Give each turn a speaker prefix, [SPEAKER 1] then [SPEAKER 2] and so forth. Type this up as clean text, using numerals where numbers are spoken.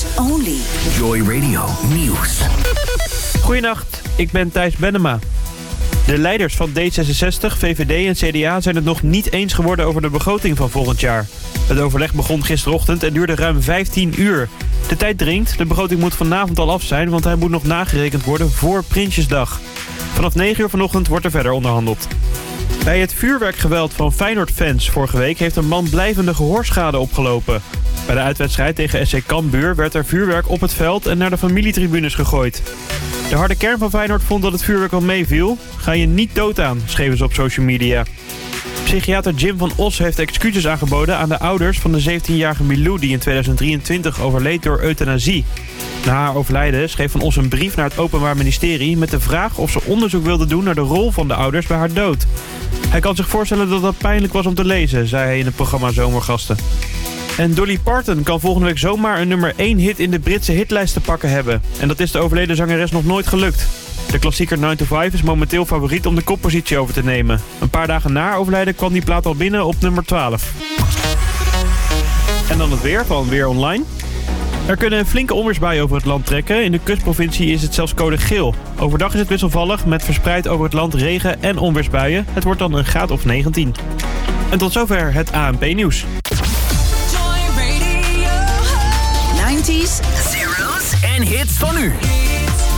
[SPEAKER 1] only.
[SPEAKER 2] Joy Radio Nieuws.
[SPEAKER 3] Goedenacht, ik ben Thijs Bennema. De leiders van D66, VVD en CDA zijn het nog niet eens geworden over de begroting van volgend jaar. Het overleg begon gisterochtend en duurde ruim 15 uur. De tijd dringt, de begroting moet vanavond al af zijn, want hij moet nog nagerekend worden voor Prinsjesdag. Vanaf 9 uur vanochtend wordt er verder onderhandeld. Bij het vuurwerkgeweld van Feyenoord-fans vorige week heeft een man blijvende gehoorschade opgelopen. Bij de uitwedstrijd tegen SC Cambuur werd er vuurwerk op het veld en naar de familietribunes gegooid. De harde kern van Feyenoord vond dat het vuurwerk wel meeviel. Ga je niet dood aan, schreven ze op social media. Psychiater Jim van Os heeft excuses aangeboden aan de ouders van de 17-jarige Milou die in 2023 overleed door euthanasie. Na haar overlijden schreef Van Os een brief naar het Openbaar Ministerie met de vraag of ze onderzoek wilde doen naar de rol van de ouders bij haar dood. Hij kan zich voorstellen dat dat pijnlijk was om te lezen, zei hij in het programma Zomergasten. En Dolly Parton kan volgende week zomaar een nummer 1 hit in de Britse hitlijst te pakken hebben. En dat is de overleden zangeres nog nooit gelukt. De klassieker 9 to 5 is momenteel favoriet om de koppositie over te nemen. Een paar dagen na haar overlijden kwam die plaat al binnen op nummer 12. En dan het weer van Weer Online. Er kunnen flinke onweersbuien over het land trekken. In de kustprovincie is het zelfs code geel. Overdag is het wisselvallig met verspreid over het land regen- en onweersbuien. Het wordt dan een graad of 19. En tot zover het ANP-nieuws.
[SPEAKER 1] 90s,
[SPEAKER 2] Zeros en hits van nu.